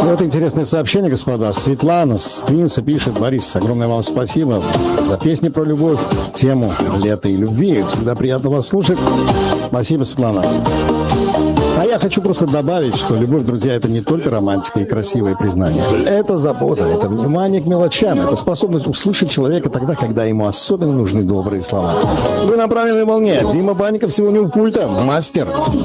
Вот интересное сообщение, господа. Светлана с Квинса пишет: Борис, огромное вам спасибо за песни про любовь, тему лета и любви. Всегда приятно вас слушать. Спасибо, Светлана. А я хочу просто добавить, что любовь, друзья, это не только романтика и красивые признания. Это забота, это внимание к мелочам, это способность услышать человека тогда, когда ему особенно нужны добрые слова. Вы на правильной волне. Дима Банников сегодня у пульта. Мастер.